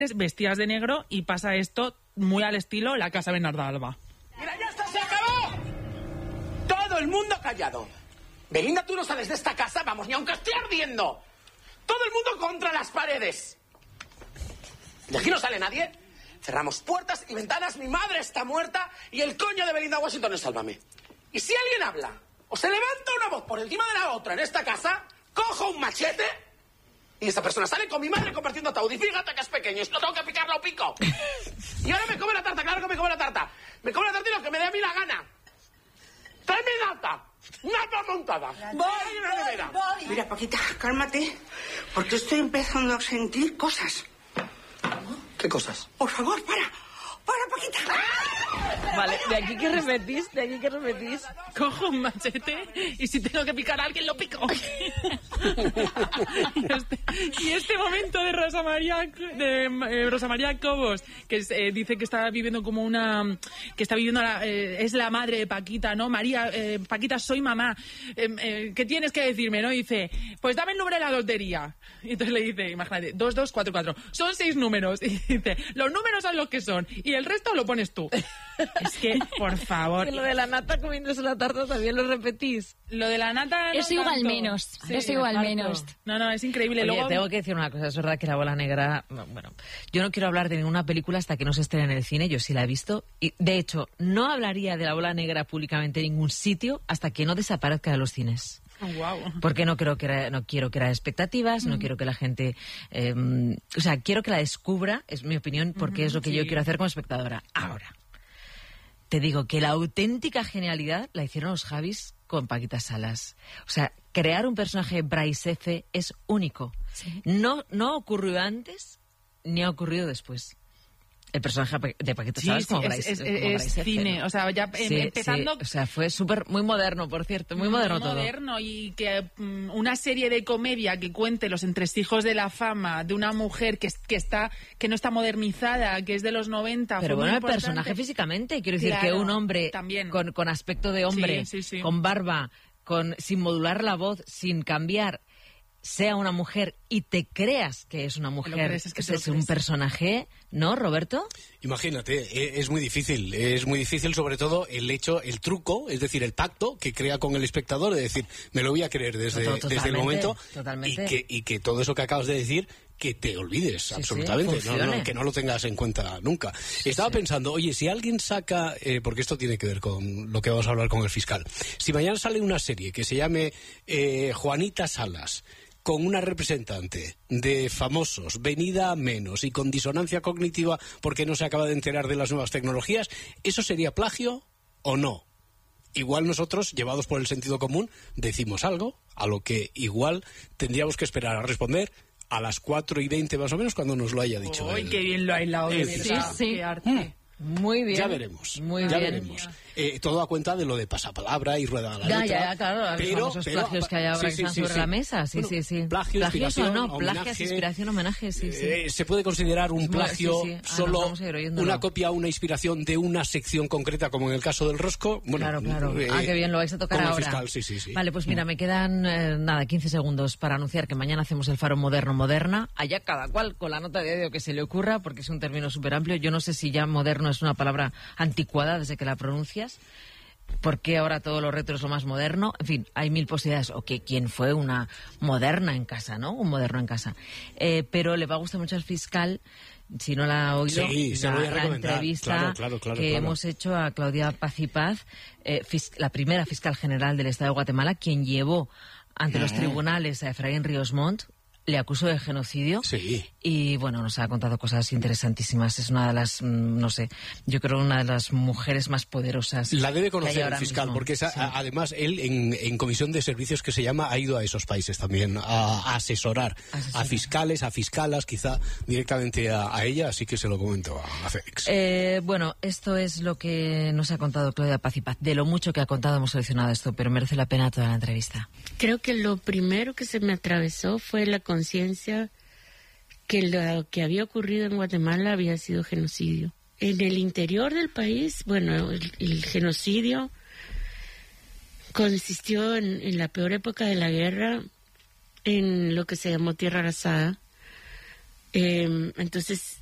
vestidas de negro y pasa esto muy al estilo La Casa Bernarda Alba. ¡Mira, ya está, se acabó! Todo el mundo callado. Belinda, tú no sales de esta casa, vamos, ni aunque esté ardiendo. Todo el mundo contra las paredes. De aquí no sale nadie. Cerramos puertas y ventanas, mi madre está muerta y el coño de Belinda Washington es Sálvame. Y si alguien habla o se levanta una voz por encima de la otra en esta casa, cojo un machete y esa persona sale con mi madre compartiendo ataúd. Y fíjate que es pequeño, no tengo que picarlo o pico. Y ahora me come la tarta, claro que me come la tarta. Me come la tarta y lo que me dé a mí la gana. ¡Tráeme nata! ¡Nata montada! Voy. Mira, Paquita, cálmate, porque estoy empezando a sentir cosas. ¿Qué cosas? Por favor, para, Paquita. Vale, de aquí que repetís. Cojo un machete y si tengo que picar a alguien lo pico. y este momento de Rosa María Cobos, que dice que está viviendo como es la madre de Paquita, ¿no? María, Paquita, soy mamá. ¿Qué tienes que decirme, no? Y dice, pues dame el número de la lotería. Y entonces le dice, imagínate, 2244. Son 6 números. Y dice, los números son los que son y el resto lo pones tú. Es que, por favor. Y lo de la nata comiéndose la tarta también lo repetís. Lo de la nata. Eso no igual tanto. menos. Sí, Eso igual harto. menos. No, es increíble. Oye, Luego tengo que decir una cosa, es verdad que La Bola Negra, bueno, yo no quiero hablar de ninguna película hasta que no se estrene en el cine, yo sí la he visto, y de hecho, no hablaría de La Bola Negra públicamente en ningún sitio hasta que no desaparezca de los cines. Oh, wow. Porque no quiero crear expectativas, no quiero que la gente... quiero que la descubra, es mi opinión, porque es lo que yo quiero hacer como espectadora. Ahora, te digo que la auténtica genialidad la hicieron los Javis con Paquita Salas. O sea, crear un personaje Bryce F. es único. Sí. No ocurrió antes ni ha ocurrido después. El personaje de Paquita Salas como Bryce es F, cine, ¿no? o sea, ya empezando... Sí, o sea, fue muy moderno, por cierto, muy moderno todo. Moderno, y que una serie de comedia que cuente los entresijos de la fama de una mujer que no está modernizada, que es de los 90. Pero fue bueno, muy el importante. personaje físicamente, quiero decir, Claro, que un hombre también. con aspecto de hombre, Sí. con barba, sin modular la voz, sin cambiar, sea una mujer y te creas que es una mujer, es un personaje, ¿no, Roberto? Imagínate, es muy difícil sobre todo el truco, es decir, el pacto que crea con el espectador de decir, me lo voy a creer desde el momento y que todo eso que acabas de decir, que te olvides absolutamente, que no lo tengas en cuenta nunca. Estaba pensando, oye, si alguien saca, porque esto tiene que ver con lo que vamos a hablar con el fiscal, si mañana sale una serie que se llame Juanita Salas, con una representante de famosos, venida a menos y con disonancia cognitiva porque no se acaba de enterar de las nuevas tecnologías, ¿eso sería plagio o no? Igual nosotros, llevados por el sentido común, decimos algo a lo que igual tendríamos que esperar a responder a las 4:20 más o menos cuando nos lo haya dicho. ¡Ay, qué bien lo ha hilado! De verdad, sí. qué arte. Muy bien. Ya veremos. Muy ya bien. veremos. Todo a cuenta de lo de pasapalabra y rueda a la letra. Ya, claro, los famosos plagios que hay ahora que están sobre la mesa. Sí. Plagio, ¿Plagios o no? homenaje, Plagios, inspiración, homenaje, sí. ¿Se puede considerar un plagio solo una copia o una inspiración de una sección concreta, como en el caso del Rosco? Bueno, claro. Qué bien, lo vais a tocar con el ahora. fiscal, sí. Vale, pues mira, me quedan 15 segundos para anunciar que mañana hacemos el Faro Moderna. Allá cada cual con la nota de audio que se le ocurra, porque es un término súper amplio. Yo no sé si ya moderno es una palabra anticuada desde que la pronuncias. ¿Por qué ahora todo lo retro es lo más moderno? En fin, hay mil posibilidades. O que quién fue una moderna en casa, ¿no? Un moderno en casa. Pero le va a gustar mucho al fiscal, si no la ha oído, la entrevista que hemos hecho a Claudia Paz y Paz, la primera fiscal general del Estado de Guatemala, quien llevó ante los tribunales a Efraín Ríos Montt, le acusó de genocidio. Sí. Y bueno, nos ha contado cosas interesantísimas. Es una de las, yo creo una de las mujeres más poderosas. La debe conocer el fiscal, mismo. porque además él en comisión de servicios que se llama ha ido a esos países también a asesorar a fiscales, a fiscalas, quizá directamente a ella, así que se lo comento a Félix. Bueno, esto es lo que nos ha contado Claudia Paz y Paz. De lo mucho que ha contado hemos seleccionado esto, pero merece la pena toda la entrevista. Creo que lo primero que se me atravesó fue la conciencia que lo que había ocurrido en Guatemala había sido genocidio. En el interior del país, bueno, el genocidio consistió en la peor época de la guerra, en lo que se llamó Tierra Arrasada. Entonces,